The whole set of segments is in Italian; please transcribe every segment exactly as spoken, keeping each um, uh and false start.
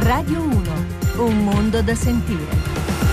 Radio uno, un mondo da sentire.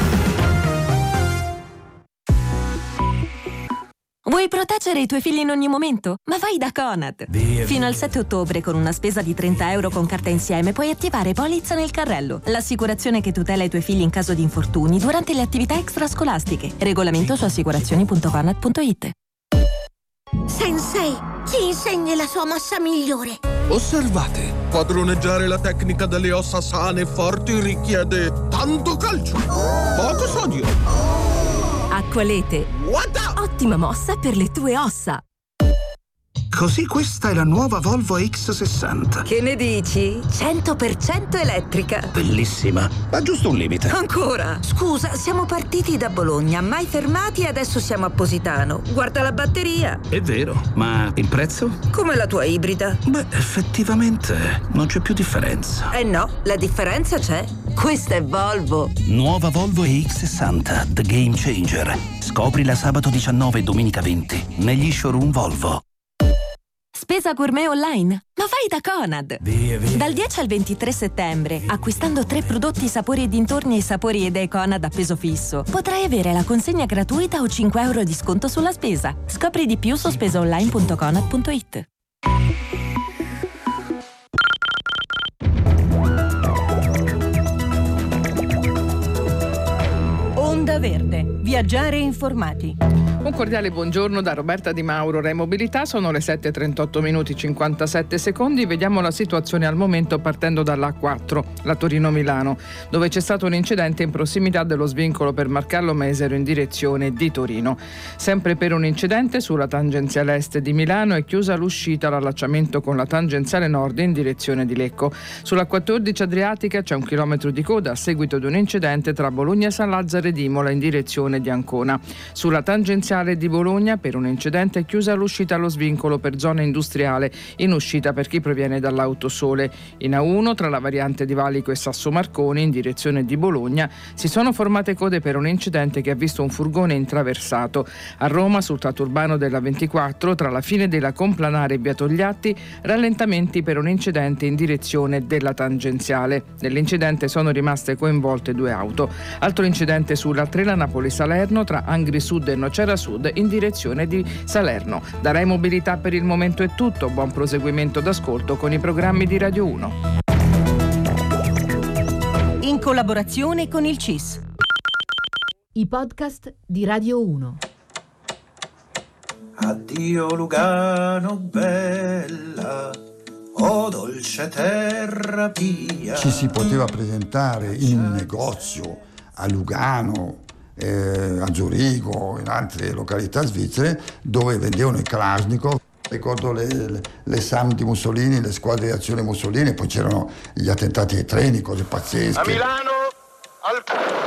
Vuoi proteggere i tuoi figli in ogni momento? Ma vai da Conad! Via, Fino via. al sette ottobre, con una spesa di trenta euro con carta insieme, puoi attivare Polizza nel carrello, l'assicurazione che tutela i tuoi figli in caso di infortuni durante le attività extrascolastiche. Regolamento su assicurazioni punto conad punto it. Sensei, ci insegni la sua mossa migliore. Osservate, padroneggiare la tecnica delle ossa sane e forti richiede tanto calcio, poco sodio. Acqualete. What the? Ottima mossa per le tue ossa. Così questa è la nuova Volvo X sessanta. Che ne dici? cento per cento elettrica. Bellissima, ma giusto un limite. Ancora? Scusa, siamo partiti da Bologna, mai fermati e adesso siamo a Positano. Guarda la batteria. È vero, ma il prezzo? Come la tua ibrida. Beh, effettivamente non c'è più differenza. Eh no, la differenza c'è. Questa è Volvo. Nuova Volvo X sessanta, The Game Changer. Scoprila sabato diciannove e domenica venti negli showroom Volvo. Spesa gourmet online? Ma vai da Conad! Via, via. Dal dieci al ventitré settembre, acquistando tre prodotti sapori e dintorni e sapori idee Conad a peso fisso, potrai avere la consegna gratuita o cinque euro di sconto sulla spesa. Scopri di più su spesaonline punto conad punto it. Onda Verde. Viaggiare informati. Un cordiale buongiorno da Roberta Di Mauro, Re Mobilità. Sono le sette e trentotto minuti cinquantasette secondi. Vediamo la situazione al momento partendo dall'A quattro, la Torino-Milano, dove c'è stato un incidente in prossimità dello svincolo per Marcallo Mesero in direzione di Torino. Sempre per un incidente sulla tangenziale est di Milano è chiusa l'uscita all'allacciamento con la tangenziale nord in direzione di Lecco. Sulla quattordici Adriatica c'è un chilometro di coda a seguito di un incidente tra Bologna, San Lazzaro ed Imola in direzione di Ancona. Sulla tangenziale di Bologna per un incidente è chiusa l'uscita allo svincolo per zona industriale in uscita per chi proviene dall'Autosole. In A uno tra la variante di Valico e Sasso Marconi in direzione di Bologna si sono formate code per un incidente che ha visto un furgone intraversato. A Roma sul tratto urbano della ventiquattro tra la fine della Complanare e via Togliatti rallentamenti per un incidente in direzione della tangenziale. Nell'incidente sono rimaste coinvolte due auto. Altro incidente sulla Trela Napoli-Salerno tra Angri Sud e Nocera Sud in direzione di Salerno. Da Rai Mobilità per il momento è tutto. Buon proseguimento d'ascolto con i programmi di Radio uno. In collaborazione con il C I S. I podcast di Radio uno. Addio Lugano bella, oh dolce terra pia. Ci si poteva presentare in un negozio a Lugano, eh, a Zurigo, in altre località svizzere, dove vendevano i Kalashnikov. Ricordo le, le, le S A M di Mussolini, le squadre di azione Mussolini, poi c'erano gli attentati ai treni, cose pazzesche. A Milano, al...